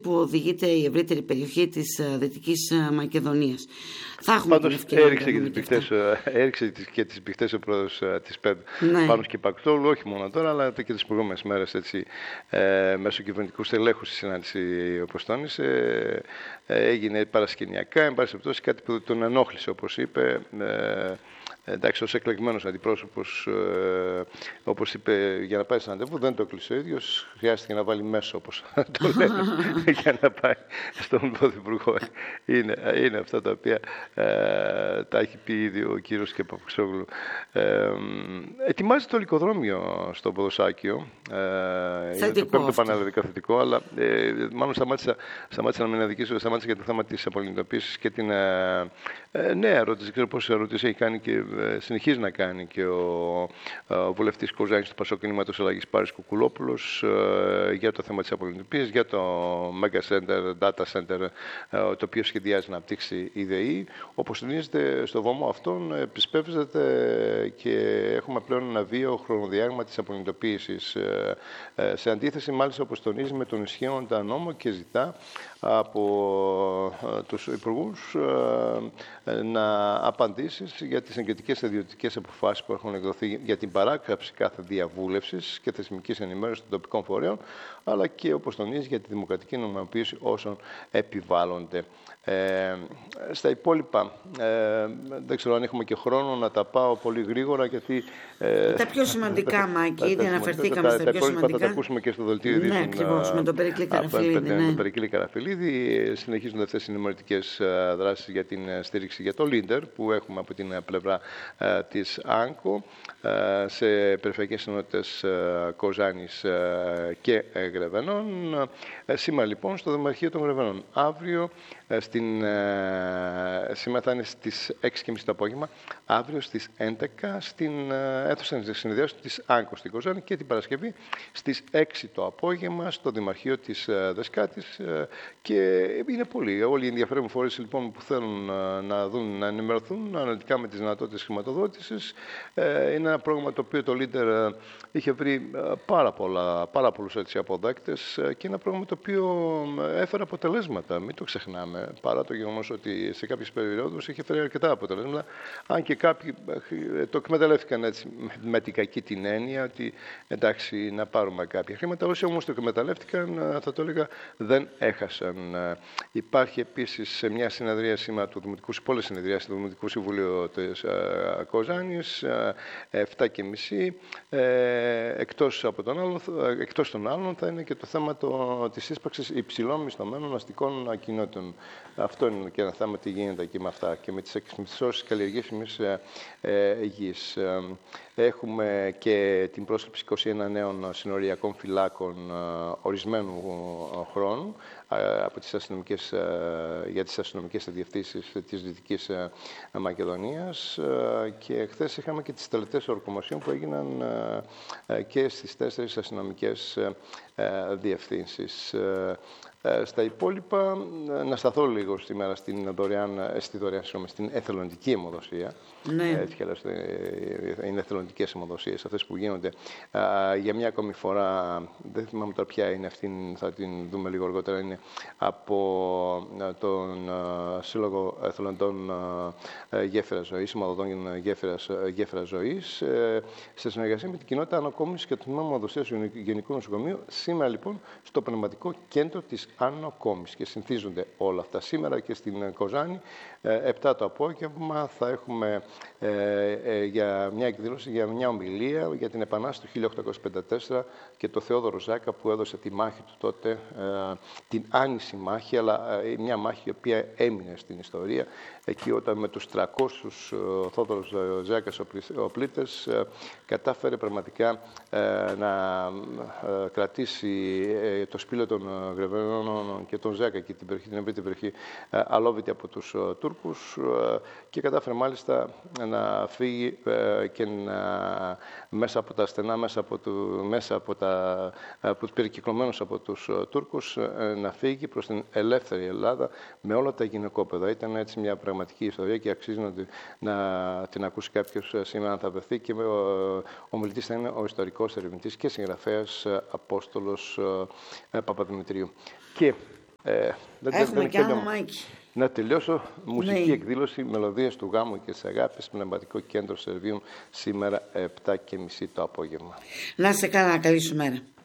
που οδηγείται η ευρύτερη περιοχή της Δυτικής Μακεδονίας. Θα έχουμε την ευκαιρία. Έριξε και τις μπηχτές ο πρόεδρος της ΠΕΔ πάνω και Πακτόλου, όχι μόνο τώρα, αλλά και τις προηγούμενες μέρες, μέσω κυβερνητικού στελέχου στη συνάντηση, όπως τόνισε. Έγινε παρασκηνιακά, εν πάση περιπτώσει κάτι που τον ενόχλησε, όπως είπε. Εντάξει, ως εκλεγμένος αντιπρόσωπος, όπως είπε, για να πάει σε ραντεβού, δεν το έκλεισε ο ίδιος. Χρειάστηκε να βάλει μέσο, όπως το λένε, για να πάει στον Πρωθυπουργό. Είναι αυτά τα οποία τα έχει πει ήδη ο κύριος και Παπαξόγλου. Ετοιμάζεται το λικοδρόμιο στο Ποδοσάκιο. Το πέμπτο πανελλαδικό θετικό, αλλά μάλλον σταμάτησα να με αδικήσω, σταμάτησα για το θέμα της απολυτοποίησης και την νέα ερώτηση. Δεν ξέρω πόσες ερωτήσεις έχει κάνει και συνεχίζει να κάνει και ο βουλευτής Κοζάνης του Πασόκ Κινήματος Αλλαγής Πάρης Κουκουλόπουλος για το θέμα της απολυτοποίησης, για το Mega Center, Data Center, το οποίο σχεδιάζει να αναπτύξει η ΔΕΗ. Όπως τονίζεται, στο βωμό αυτόν επισπεύζεται και έχουμε πλέον ένα βίαιο χρονοδιάγραμμα της απολυτοποίησης. Σε αντίθεση, μάλιστα, όπως τονίζει, με τον ισχύοντα νόμο και ζητά από τους υπουργούς να απαντήσεις για τις εγκριτικές ιδιωτικές αποφάσεις που έχουν εκδοθεί για την παράκαψη κάθε διαβούλευσης και θεσμικής ενημέρωσης των τοπικών φορέων, αλλά και, όπως τονίζει, για τη δημοκρατική νομιμοποίηση όσων επιβάλλονται. Στα υπόλοιπα, δεν ξέρω αν έχουμε και χρόνο να τα πάω πολύ γρήγορα, γιατί... Τα πιο σημαντικά, Μάκη, ήδη αναφερθήκαμε στα πιο σημαντικά. Θα τα ακούσουμε και στο δελτίο ειδήσεων. Ναι, ακριβώς, με τον Περικλή Καραφυλλίδη. Με τον Περικλή Καραφυλλίδη. Συνεχίζονται αυτές οι ενημερωτικές δράσεις για την στήριξη για το Λίντερ, που έχουμε από την πλευρά της ΆΝΚΟ, σε περιφερειακές ενότητες Κοζάνης και Γρεβενών. Σήμερα, λοιπόν, στο Δημαρχείο των Γρεβενών. Αύριο, σήμερα θα είναι στις 6.30 το απόγευμα, αύριο στις 11 στην αίθουσα συνεδριάσεων της ΆΝΚΟ στην Κοζάνη, και την Παρασκευή στις 6 το απόγευμα στο Δημαρχείο της Δεσκάτης. Και είναι πολλοί. Όλοι οι ενδιαφέρον φορείς, λοιπόν, που θέλουν να δουν, να ενημερωθούν αναλυτικά με τις δυνατότητες χρηματοδότησης. Είναι ένα πρόγραμμα το οποίο το Leader είχε βρει πάρα πολλούς αποδέκτες, και ένα πρόγραμμα το οποίο έφερε αποτελέσματα. Μην το ξεχνάμε, παρά το γεγονός ότι σε κάποιες περιόδους είχε φέρει αρκετά αποτελέσματα, αν και κάποιοι το εκμεταλλεύτηκαν έτσι με την κακή την έννοια ότι εντάξει, να πάρουμε κάποια χρήματα. Όσοι όμως το εκμεταλλεύτηκαν, θα το έλεγα, δεν έχασαν. Υπάρχει επίσης σε μια συνεδρίαση του Δημοτικού, πολλές συνεδριάσεις του Δημοτικού Συμβουλίου της Κοζάνης, 7.30. Εκτός των άλλων θα είναι και το θέμα της ίσπραξης υψηλών μισθωμένων αστικών κοινότητων. Αυτό είναι και ένα θέμα, τι γίνεται εκεί με αυτά και με τις εξμισθώσεις καλλιεργήσιμης γης. Έχουμε και την πρόσληψη 21 νέων συνοριακών φυλάκων ορισμένου χρόνου για τις αστυνομικές διευθύνσεις της Δυτικής Μακεδονίας, και χθες είχαμε και τις τελετές ορκομοσίων που έγιναν και στις 4 αστυνομικές διευθύνσεις. Στα υπόλοιπα, να σταθώ λίγο σήμερα στην εθελοντική αιμοδοσία. Ναι. Έτσι κι αλλιώς είναι εθελοντικές αιμοδοσίες αυτές που γίνονται. Για μια ακόμη φορά, δεν θυμάμαι τώρα ποια είναι αυτή, θα την δούμε λίγο αργότερα, είναι από τον Σύλλογο Εθελοντών Γέφυρα Ζωής, αιμοδοτών Γέφυρα Ζωής, σε συνεργασία με την κοινότητα ανακόμισης και το τμήμα αιμοδοσίας του Γενικού Νοσοκομείου. Σήμερα, λοιπόν, στο Πνευματικό Κέντρο της Ανακόμισης, και συνθίζονται όλα αυτά. Σήμερα και στην Κοζάνη, 7 το απόγευμα, θα έχουμε για μια εκδήλωση, για μια ομιλία για την Επανάσταση του 1854 και το Θεόδωρο Ζάκα, που έδωσε τη μάχη του τότε, την άνηση μάχη, αλλά μια μάχη η οποία έμεινε στην ιστορία, εκεί όταν με τους 300 ο Θεόδωρος Ζάκας, ο πλήτες, κατάφερε πραγματικά να κρατήσει το σπήλαιο των Γρεβενών και τον Ζάκα και την ευρύτερη περιοχή αλόβητη από τους Τούρκους, και κατάφερε μάλιστα να φύγει και μέσα από τα στενά, μέσα από τους περικυκλωμένους από τους Τούρκους, να φύγει προς την ελεύθερη Ελλάδα με όλα τα γυναικόπαιδα. Ήταν έτσι μια πραγματική ιστορία και αξίζει να την ακούσει κάποιος σήμερα αν θα βρεθεί, και ο μιλητής θα είναι ο ιστορικός ερευνητής και συγγραφέας Απόστολος Παπαδημητρίου. Και Έχουμε και άλλο, Μάκη. Να τελειώσω. Μουσική Ναι. εκδήλωση Μελωδίες του Γάμου και της Αγάπης, Πνευματικό Κέντρο Σερβίων, σήμερα 7:30 το απόγευμα. Να είσαι καλά, καλή σου μέρα.